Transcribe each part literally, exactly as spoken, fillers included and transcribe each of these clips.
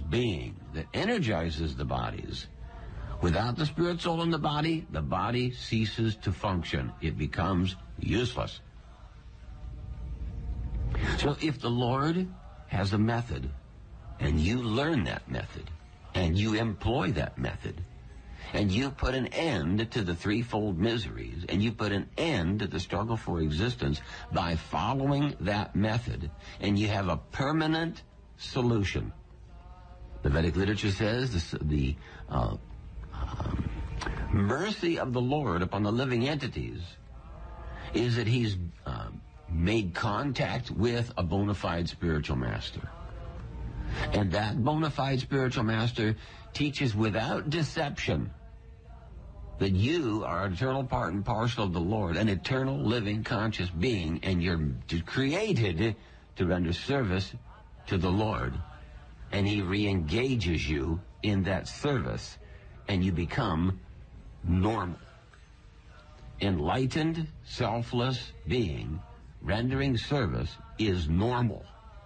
being that energizes the bodies. Without the spirit, soul, and the body, the body ceases to function. It becomes useless. So if the Lord has a method, and you learn that method, and you employ that method, and you put an end to the threefold miseries, and you put an end to the struggle for existence by following that method, and you have a permanent solution. The Vedic literature says this, the uh, um, mercy of the Lord upon the living entities is that he's uh, made contact with a bona fide spiritual master. And that bona fide spiritual master teaches without deception that you are an eternal part and parcel of the Lord, an eternal, living, conscious being, and you're created to render service to the Lord. And he re-engages you in that service, and you become normal. Enlightened, selfless being rendering service is normal.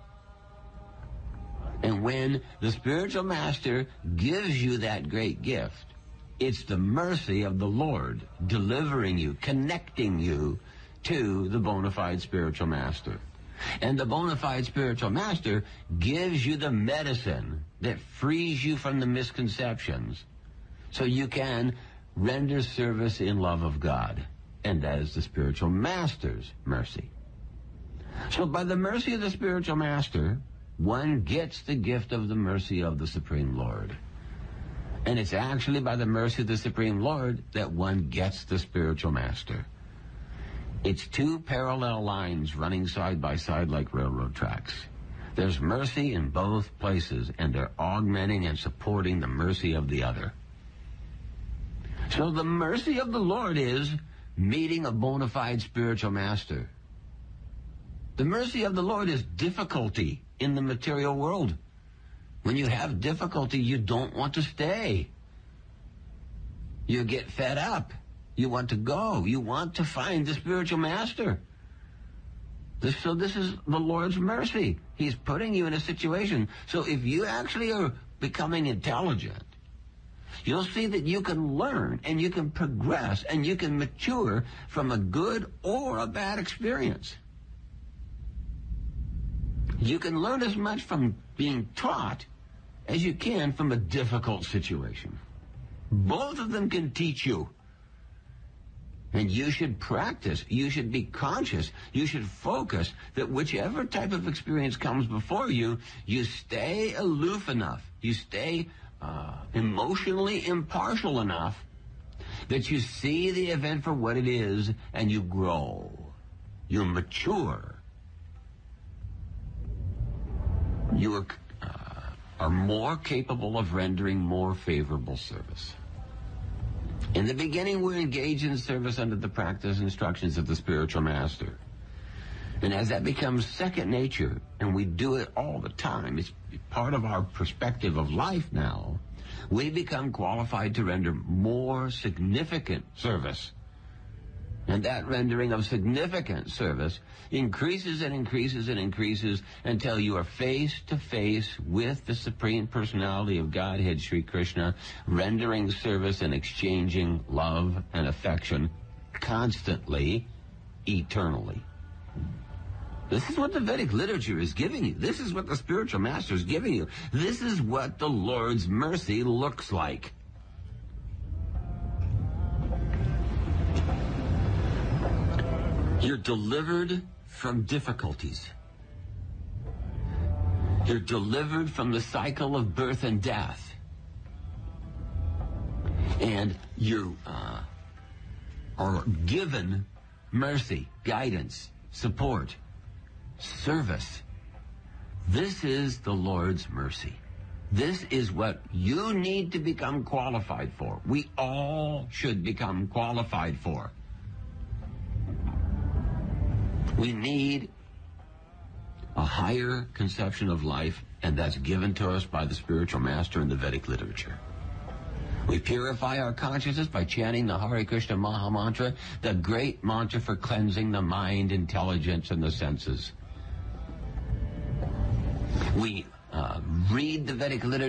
And when the spiritual master gives you that great gift, it's the mercy of the Lord delivering you, connecting you to the bona fide spiritual master. And the bona fide spiritual master gives you the medicine that frees you from the misconceptions so you can render service in love of God. And that is the spiritual master's mercy. So by the mercy of the spiritual master, one gets the gift of the mercy of the Supreme Lord. And it's actually by the mercy of the Supreme Lord that one gets the spiritual master. It's two parallel lines running side by side like railroad tracks. There's mercy in both places, and they're augmenting and supporting the mercy of the other. So the mercy of the Lord is meeting a bona fide spiritual master. The mercy of the Lord is difficulty in the material world. When you have difficulty, you don't want to stay. You get fed up. You want to go. You want to find the spiritual master. This, so this is the Lord's mercy. He's putting you in a situation. So if you actually are becoming intelligent, you'll see that you can learn and you can progress and you can mature from a good or a bad experience. You can learn as much from being taught as you can from a difficult situation. Both of them can teach you. And you should practice. You should be conscious. You should focus that whichever type of experience comes before you, you stay aloof enough. You stay uh, emotionally impartial enough that you see the event for what it is and you grow. You mature. You are, uh, are more capable of rendering more favorable service. In the beginning, we're engaged in service under the practice instructions of the spiritual master. And as that becomes second nature, and we do it all the time, it's part of our perspective of life now, we become qualified to render more significant service. And that rendering of significant service increases and increases and increases until you are face to face with the Supreme Personality of Godhead, Sri Krishna, rendering service and exchanging love and affection constantly, eternally. This is what the Vedic literature is giving you. This is what the spiritual master is giving you. This is what the Lord's mercy looks like. You're delivered from difficulties. You're delivered from the cycle of birth and death. And you uh, are given mercy, guidance, support, service. This is the Lord's mercy. This is what you need to become qualified for. We all should become qualified for. We need a higher conception of life, and that's given to us by the spiritual master in the Vedic literature. We purify our consciousness by chanting the Hare Krishna Maha Mantra, the great mantra for cleansing the mind, intelligence, and the senses. We uh, read the Vedic literature